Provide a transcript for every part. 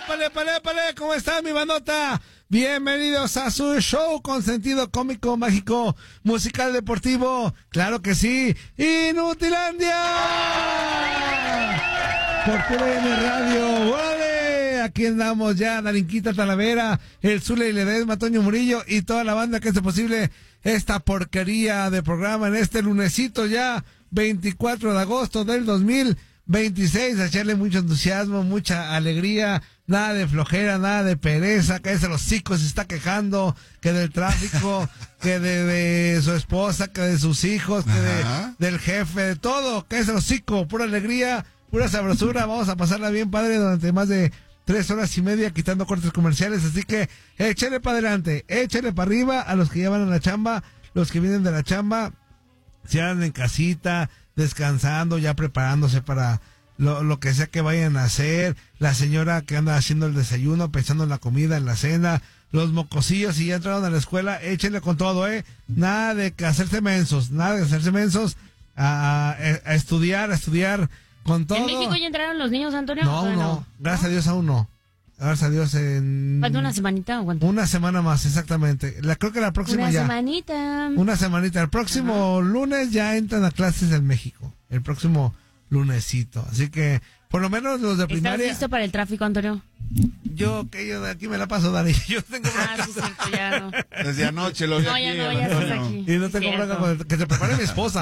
épale, ¿cómo está mi bandota? Bienvenidos a su show con sentido cómico, mágico, musical, deportivo, claro que sí, Inutilandia. Por TUDN Radio, ¡órale! Aquí andamos ya, Darinquita Talavera, el Zule y Ledesma, Toño Murillo y toda la banda que hace posible esta porquería de programa en este lunesito ya, 24 de agosto del 2026, a echarle mucho entusiasmo, mucha alegría, nada de flojera, nada de pereza, que ese los hocicos se está quejando, que del tráfico, que de su esposa, que de sus hijos, que del jefe, de todo, que ese los hocico, pura alegría, pura sabrosura, vamos a pasarla bien padre durante más de 3 horas y media quitando cortes comerciales, así que échale para adelante, échale para arriba a los que ya van a la chamba, los que vienen de la chamba, se andan en casita, descansando, ya preparándose para lo que sea que vayan a hacer, la señora que anda haciendo el desayuno, pensando en la comida, en la cena, los mocosillos, si ya entraron a la escuela, échenle con todo, nada de que hacerse mensos, a estudiar con todo. ¿En México ya entraron los niños, Antonio? No, gracias a Dios aún no. Gracias a Dios ¿Falta una semanita o cuánto? Una semana más, exactamente. Creo que la próxima Una semanita. El próximo lunes ya entran a clases en México. El próximo lunesito. Así que, por lo menos los de primaria. ¿Estás listo para el tráfico, Antonio? Yo de aquí me la paso, Dani. Yo tengo sí, cierto, ya no. Desde anoche lo vi aquí. Ya estás aquí. Y no tengo bronca con que se prepare mi esposa.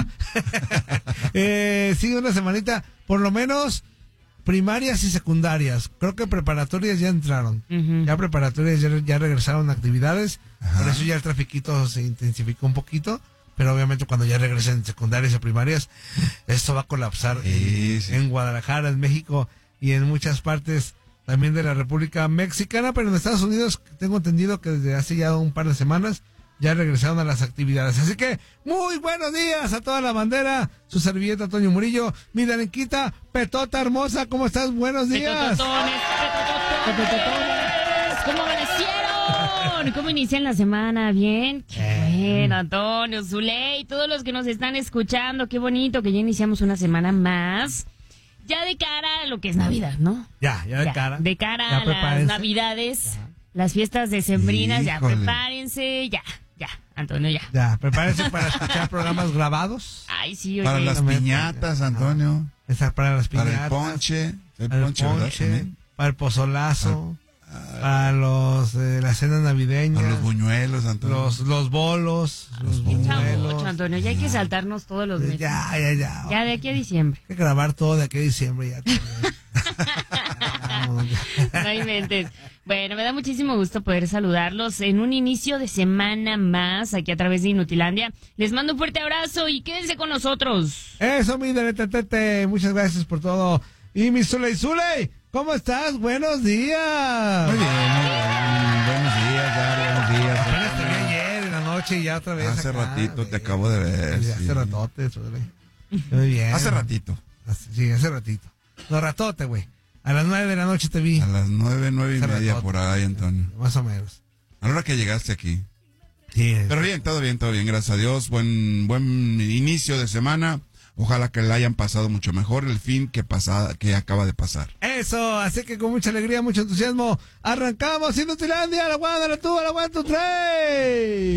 Sí, una semanita, por lo menos primarias y secundarias. Creo que preparatorias ya entraron. Ya preparatorias ya regresaron a actividades. Por eso ya el trafiquito se intensificó un poquito. Pero obviamente cuando ya regresen secundarias y primarias, esto va a colapsar en Guadalajara, en México y en muchas partes también de la República Mexicana. Pero en Estados Unidos tengo entendido que desde hace ya un par de semanas ya regresaron a las actividades. Así que, muy buenos días a toda la bandera. Su servilleta Toño Murillo, mi Darinquita, Petota hermosa, ¿cómo estás? Buenos días. Petotones. ¿Cómo amanecieron? ¿Cómo inician la semana? ¿Bien? Qué bueno, Antonio, Zuley, todos los que nos están escuchando. Qué bonito que ya iniciamos una semana más. Ya de cara a lo que es Navidad, ¿no? Ya de cara. De cara a las Navidades, las fiestas decembrinas, ya prepárense, ya, Antonio, ya. Ya, prepárense para escuchar programas grabados. Ay, sí, oye. Para las piñatas, Antonio. Para las piñatas. Para el ponche. Para el pozolazo. Para las cenas navideñas. Para los buñuelos, Antonio. Los bolos. Los buñuelos. Antonio, ya hay que saltarnos todos los meses. Ya. Ya de aquí a diciembre. Hay que grabar todo de aquí a diciembre ya. No inventes. Bueno, me da muchísimo gusto poder saludarlos en un inicio de semana más aquí a través de Inutilandia. Les mando un fuerte abrazo y quédense con nosotros. Eso, mi Deletete, muchas gracias por todo. Y mi Zuley, ¿cómo estás? Buenos días. Muy bien. Buenos días. Apenas te vi ayer en la noche y ya otra vez. Hace ratito te acabo de ver. Sí. Hace ratote, Zuley. Muy bien. Hace ratito. Sí, hace ratito. No, ratote, güey. A las 9 de la noche te vi. A las 9:30 por ahí, Antonio. Más o menos. A la hora que llegaste aquí. Sí. Pero bien, todo bien, gracias a Dios. Buen inicio de semana. Ojalá que le hayan pasado mucho mejor el fin que acaba de pasar. Eso, así que con mucha alegría, mucho entusiasmo, arrancamos Inutilandia, a la 1, a la 2, a la 1, 2, 3.